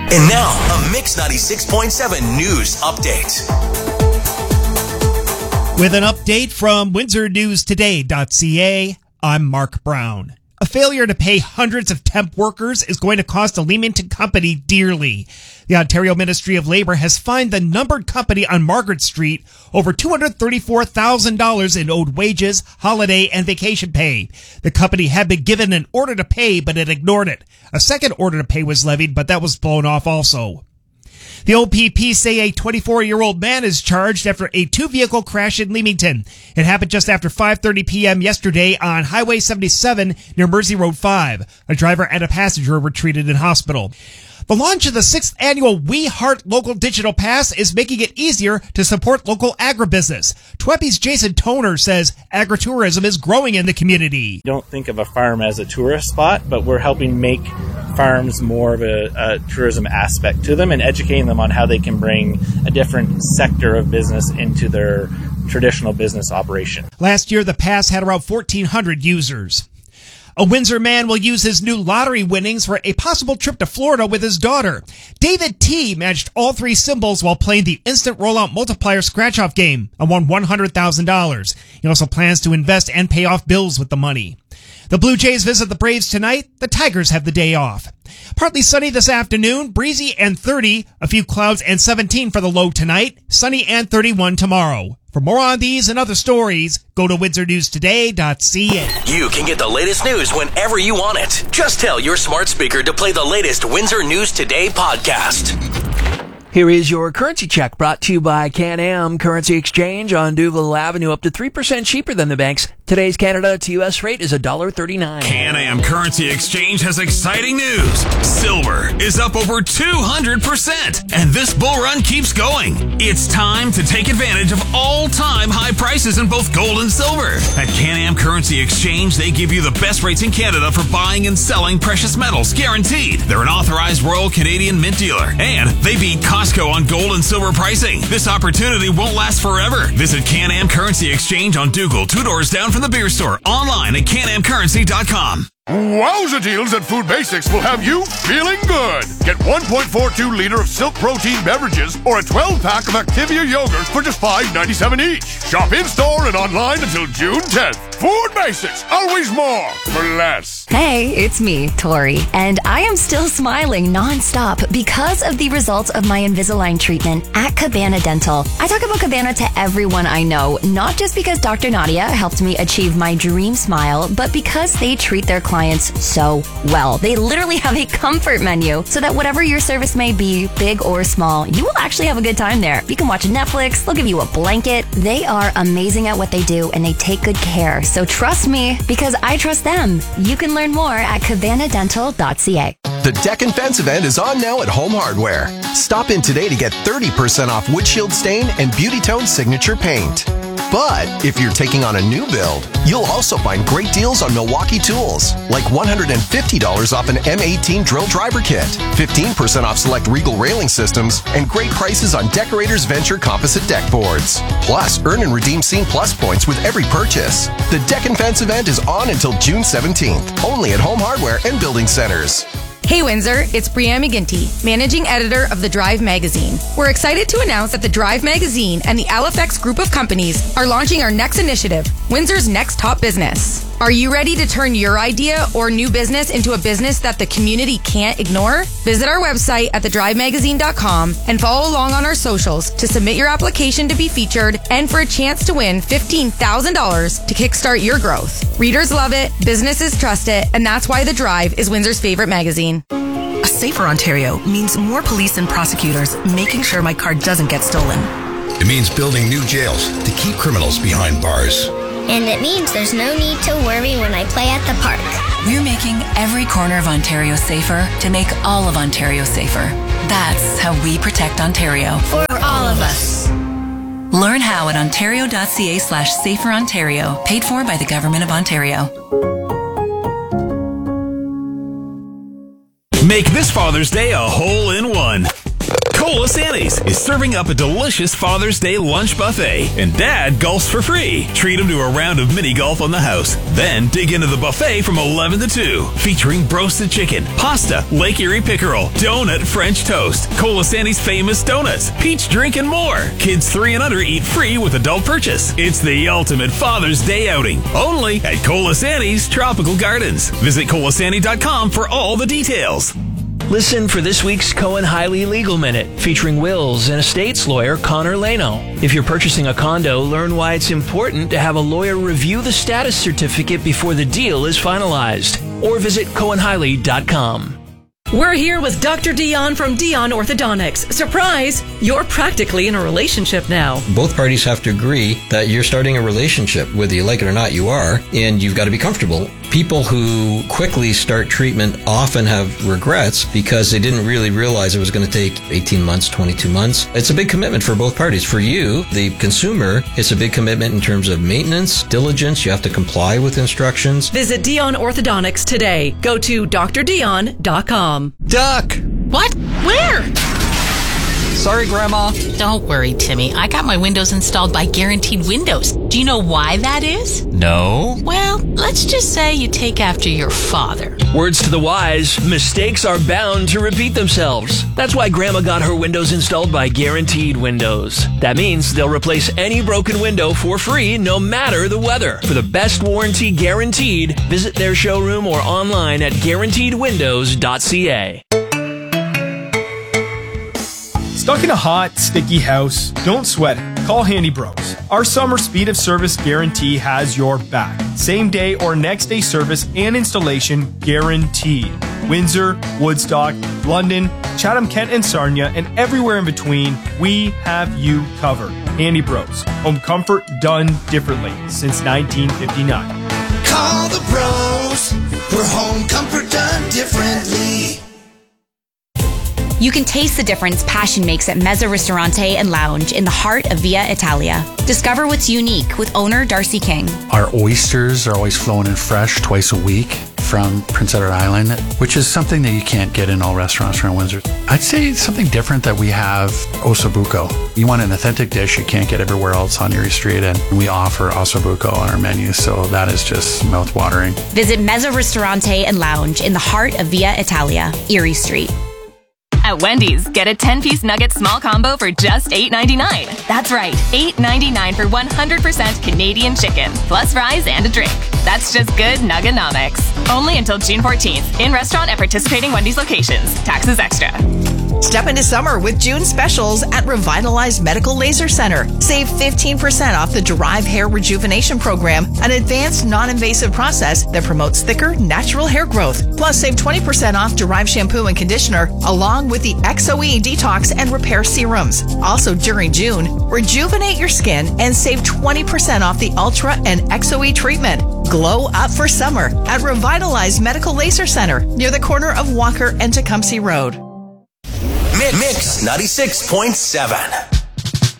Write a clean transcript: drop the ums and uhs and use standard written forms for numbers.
And now, a Mix 96.7 news update. With an update from WindsorNewsToday.ca, I'm Mark Brown. A failure to pay hundreds of temp workers is going to cost a Leamington company dearly. The Ontario Ministry of Labour has fined the numbered company on Margaret Street over $234,000 in owed wages, holiday, and vacation pay. The company had been given an order to pay, but it ignored it. A second order to pay was levied, but that was blown off also. The OPP say a 24-year-old man is charged after a two-vehicle crash in Leamington. It happened just after 5:30 p.m. yesterday on Highway 77 near Mersey Road 5. A driver and a passenger were treated in hospital. The launch of the 6th annual We Heart Local Digital Pass is making it easier to support local agribusiness. TWEPI's Jason Toner says agritourism is growing in the community. Don't think of a farm as a tourist spot, but we're helping make farms more of a tourism aspect to them and educating them on how they can bring a different sector of business into their traditional business operation. Last year, the pass had around 1,400 users. A Windsor man will use his new lottery winnings for a possible trip to Florida with his daughter. David T. matched all three symbols while playing the instant rollout multiplier scratch-off game and won $100,000. He also plans to invest and pay off bills with the money. The Blue Jays visit the Braves tonight. The Tigers have the day off. Partly sunny this afternoon, breezy and 30. A few clouds and 17 for the low tonight. Sunny and 31 tomorrow. For more on these and other stories, go to WindsorNewsToday.ca. You can get the latest news whenever you want it. Just tell your smart speaker to play the latest Windsor News Today podcast. Here is your currency check brought to you by Can-Am Currency Exchange on Duval Avenue, up to 3% cheaper than the banks. Today's Canada to U.S. rate is $1.39. Can-Am Currency Exchange has exciting news. Silver is up over 200%, and this bull run keeps going. It's time to take advantage of all-time high prices in both gold and silver. At Can-Am Currency Exchange, they give you the best rates in Canada for buying and selling precious metals, guaranteed. They're an authorized Royal Canadian Mint dealer, and they beat Costco on gold and silver pricing. This opportunity won't last forever. Visit Can-Am Currency Exchange on Dougal, 2 doors down from the beer store, online at canamcurrency.com. Wowza deals at Food Basics will have you feeling good. Get 1.42 liter of Silk Protein beverages or a 12-pack of Activia yogurt for just $5.97 each. Shop in-store and online until June 10th. Food Basics, always more for less. Hey, it's me, Tori, and I am still smiling nonstop because of the results of my Invisalign treatment at Cabana Dental. I talk about Cabana to everyone I know, not just because Dr. Nadia helped me achieve my dream smile, but because they treat their clients so well. They literally have a comfort menu so that whatever your service may be, big or small, you will actually have a good time there. You can watch Netflix, they'll give you a blanket. They are amazing at what they do and they take good care. So trust me, because I trust them. You can learn more at cabanadental.ca. The Deck and Fence event is on now at Home Hardware. Stop in today to get 30% off windshield stain and Beauty Tone signature paint. But if you're taking on a new build, you'll also find great deals on Milwaukee tools, like $150 off an M18 drill driver kit, 15% off select Regal railing systems, and great prices on Decorators Venture composite deck boards. Plus, earn and redeem Scene Plus points with every purchase. The Deck and Fence event is on until June 17th, only at Home Hardware and Building Centers. Hey Windsor, it's Brianne McGinty, managing editor of The Drive magazine. We're excited to announce that The Drive magazine and the LFX group of companies are launching our next initiative, Windsor's Next Top Business. Are you ready to turn your idea or new business into a business that the community can't ignore? Visit our website at thedrivemagazine.com and follow along on our socials to submit your application to be featured and for a chance to win $15,000 to kickstart your growth. Readers love it, businesses trust it, and that's why The Drive is Windsor's favorite magazine. A safer Ontario means more police and prosecutors making sure my car doesn't get stolen. It means building new jails to keep criminals behind bars. And it means there's no need to worry when I play at the park. We're making every corner of Ontario safer to make all of Ontario safer. That's how we protect Ontario. For all of us. Learn how at ontario.ca/saferontario, paid for by the Government of Ontario. Make this Father's Day a hole-in-one. Colasanti's is serving up a delicious Father's Day lunch buffet, and Dad golfs for free. Treat him to a round of mini golf on the house. Then dig into the buffet from 11 to 2, featuring roasted chicken, pasta, Lake Erie pickerel, donut French toast, Colasanti's famous donuts, peach drink, and more. Kids 3 and under eat free with adult purchase. It's the ultimate Father's Day outing, only at Colasanti's Tropical Gardens. Visit colasanti.com for all the details. Listen for this week's Cohen Hiley Legal Minute, featuring wills and estates lawyer Connor Leno. If you're purchasing a condo, learn why it's important to have a lawyer review the status certificate before the deal is finalized. Or visit CohenHiley.com. We're here with Dr. Dion from Dion Orthodontics. Surprise! You're practically in a relationship now. Both parties have to agree that you're starting a relationship, whether you like it or not, you are, and you've got to be comfortable. People who quickly start treatment often have regrets because they didn't really realize it was going to take 18 months, 22 months. It's a big commitment for both parties. For you, the consumer, it's a big commitment in terms of maintenance, diligence. You have to comply with instructions. Visit Dion Orthodontics today. Go to drdion.com. Duck! What? Where? Sorry, Grandma. Don't worry, Timmy. I got my windows installed by Guaranteed Windows. Do you know why that is? No. Well, let's just say you take after your father. Words to the wise, mistakes are bound to repeat themselves. That's why Grandma got her windows installed by Guaranteed Windows. That means they'll replace any broken window for free, no matter the weather. For the best warranty guaranteed, visit their showroom or online at guaranteedwindows.ca. Stuck in a hot, sticky house? Don't sweat it. Call Handy Bros. Our summer speed of service guarantee has your back. Same day or next day service and installation guaranteed. Windsor, Woodstock, London, Chatham, Kent, and Sarnia, and everywhere in between, we have you covered. Handy Bros. Home comfort done differently since 1959. Call the pros for home comfort done differently. You can taste the difference passion makes at Mezza Ristorante and Lounge in the heart of Via Italia. Discover what's unique with owner Darcy King. Our oysters are always flowing in fresh twice a week from Prince Edward Island, which is something that you can't get in all restaurants around Windsor. I'd say something different that we have ossobuco. You want an authentic dish you can't get everywhere else on Erie Street, and we offer ossobuco on our menu, so that is just mouth-watering. Visit Mezza Ristorante and Lounge in the heart of Via Italia, Erie Street. At Wendy's, get a 10-piece nugget small combo for just $8.99. That's right, $8.99 for 100% Canadian chicken, plus fries and a drink. That's just good Nuggenomics. Only until June 14th. In restaurant at participating Wendy's locations. Taxes extra. Step into summer with June specials at Revitalized Medical Laser Center. Save 15% off the Derive Hair Rejuvenation Program, an advanced non-invasive process that promotes thicker, natural hair growth. Plus, save 20% off Derive shampoo and conditioner, along with the XOE Detox and Repair Serums. Also, during June, rejuvenate your skin and save 20% off the Ultra and XOE treatment. Glow up for summer at Revitalized Medical Laser Center, near the corner of Walker and Tecumseh Road. Mix 96.7.